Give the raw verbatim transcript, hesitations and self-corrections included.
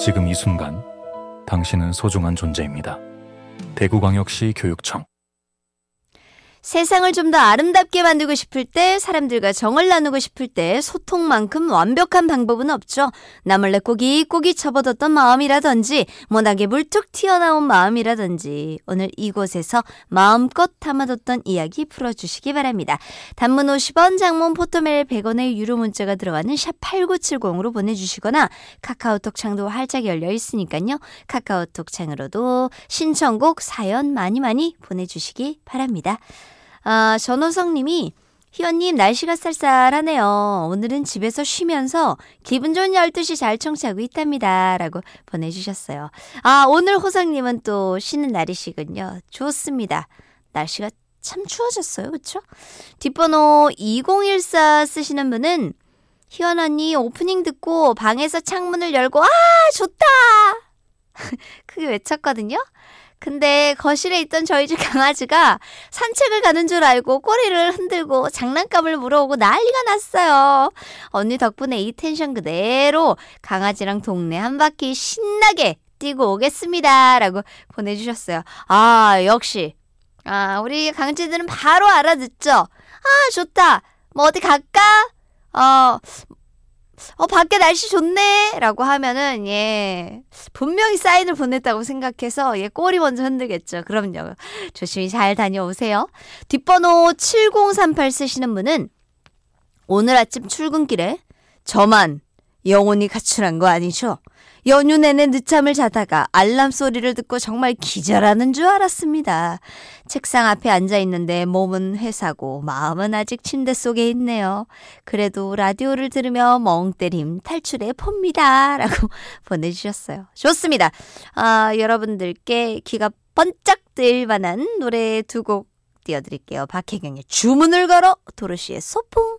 지금 이 순간 당신은 소중한 존재입니다. 대구광역시 교육청. 세상을 좀 더 아름답게 만들고 싶을 때, 사람들과 정을 나누고 싶을 때 소통만큼 완벽한 방법은 없죠. 나몰래 꼬깃꼬깃 접어뒀던 마음이라든지 모나게 물뚝 튀어나온 마음이라든지 오늘 이곳에서 마음껏 담아뒀던 이야기 풀어주시기 바랍니다. 단문 오십 원, 장문 포토메일 백 원의 유료 문자가 들어가는 샵 팔구칠공으로 보내주시거나 카카오톡 창도 활짝 열려 있으니까요. 카카오톡 창으로도 신청곡 사연 많이 많이 보내주시기 바랍니다. 아, 전호성님이 희원님 날씨가 쌀쌀하네요. 오늘은 집에서 쉬면서 기분 좋은 열두 시 잘 청취하고 있답니다. 라고 보내주셨어요. 아, 오늘 호성님은 또 쉬는 날이시군요. 좋습니다. 날씨가 참 추워졌어요. 그렇죠? 뒷번호 이공일사 쓰시는 분은 희원 언니 오프닝 듣고 방에서 창문을 열고 아 좋다 크게 외쳤거든요. 근데 거실에 있던 저희 집 강아지가 산책을 가는 줄 알고 꼬리를 흔들고 장난감을 물어오고 난리가 났어요. 언니 덕분에 이 텐션 그대로 강아지랑 동네 한 바퀴 신나게 뛰고 오겠습니다. 라고 보내주셨어요. 아, 역시. 아, 우리 강아지들은 바로 알아듣죠. 아, 좋다. 뭐 어디 갈까? 어... 어, 밖에 날씨 좋네! 라고 하면은, 예, 분명히 사인을 보냈다고 생각해서, 예, 꼬리 먼저 흔들겠죠. 그럼요. 조심히 잘 다녀오세요. 뒷번호 칠공삼팔 쓰시는 분은, 오늘 아침 출근길에 저만 영혼이 가출한 거 아니죠? 연휴 내내 늦잠을 자다가 알람 소리를 듣고 정말 기절하는 줄 알았습니다. 책상 앞에 앉아있는데 몸은 회사고 마음은 아직 침대 속에 있네요. 그래도 라디오를 들으며 멍 때림 탈출해 봅니다. 라고 보내주셨어요. 좋습니다. 아, 여러분들께 귀가 번쩍 뜨일 만한 노래 두 곡 띄워드릴게요. 박혜경의 주문을 걸어, 도로시의 소풍.